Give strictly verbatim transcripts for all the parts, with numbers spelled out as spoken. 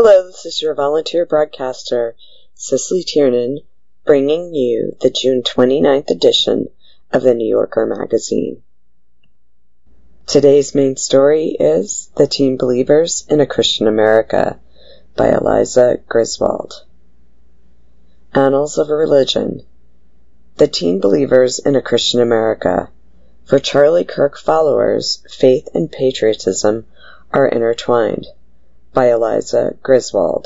Hello, this is your volunteer broadcaster, Cicely Tiernan, bringing you the June twenty-ninth edition of the New Yorker magazine. Today's main story is The Teen Believers in a Christian America by Eliza Griswold. Annals of a Religion. The Teen Believers in a Christian America. For Charlie Kirk followers, faith and patriotism are intertwined. By Eliza Griswold.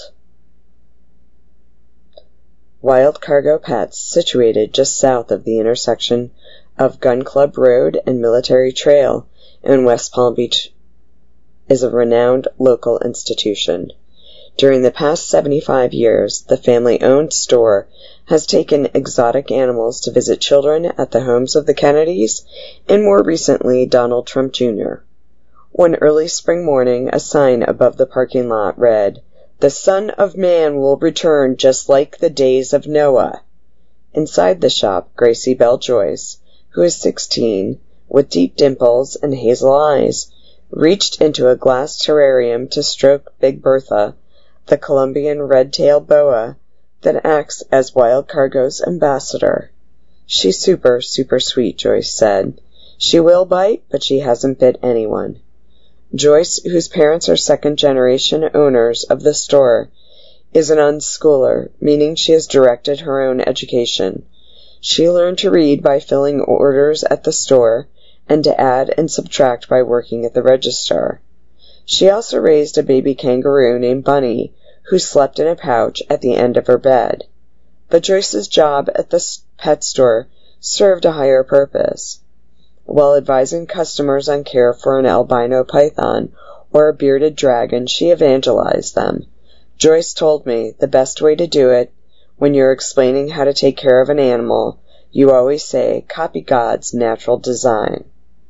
Wild Cargo Pets, situated just south of the intersection of Gun Club Road and Military Trail in West Palm Beach, is a renowned local institution. During the past seventy-five years, the family-owned store has taken exotic animals to visit children at the homes of the Kennedys and more recently Donald Trump Junior One early spring morning, a sign above the parking lot read, "The Son of Man will return just like the days of Noah." Inside the shop, Gracie Bell Joyce, who is sixteen, with deep dimples and hazel eyes, reached into a glass terrarium to stroke Big Bertha, the Colombian red-tailed boa that acts as Wild Cargo's ambassador. "She's super, super sweet," Joyce said. "She will bite, but she hasn't bit anyone." Joyce, whose parents are second-generation owners of the store, is an unschooler, meaning she has directed her own education. She learned to read by filling orders at the store and to add and subtract by working at the register. She also raised a baby kangaroo named Bunny, who slept in a pouch at the end of her bed. But Joyce's job at the pet store served a higher purpose. While advising customers on care for an albino python or a bearded dragon, she evangelized them. Joyce told me the best way to do it, when you're explaining how to take care of an animal, you always say, "Copy God's natural design."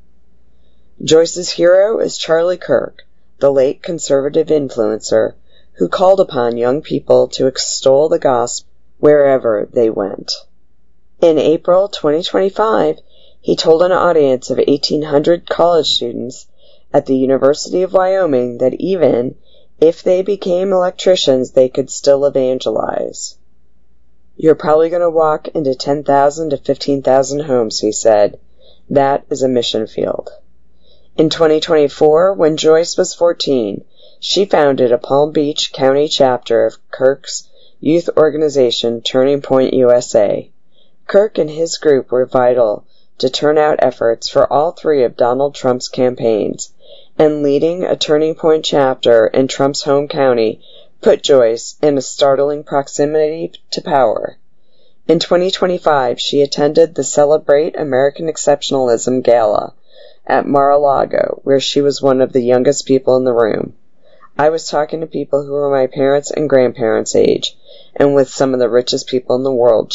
Joyce's hero is Charlie Kirk, the late conservative influencer, who called upon young people to extol the gospel wherever they went. In April twenty twenty-five, he told an audience of eighteen hundred college students at the University of Wyoming that even if they became electricians, they could still evangelize. "You're probably going to walk into ten thousand to fifteen thousand homes," he said. "That is a mission field." In twenty twenty-four, when Joyce was fourteen, she founded a Palm Beach County chapter of Kirk's youth organization, Turning Point U S A. Kirk and his group were vital to turn out efforts for all three of Donald Trump's campaigns, and leading a Turning Point chapter in Trump's home county put Joyce in a startling proximity to power. In twenty twenty-five, she attended the Celebrate American Exceptionalism Gala at Mar-a-Lago, where she was one of the youngest people in the room. "I was talking to people who were my parents' and grandparents' age, and with some of the richest people in the world,"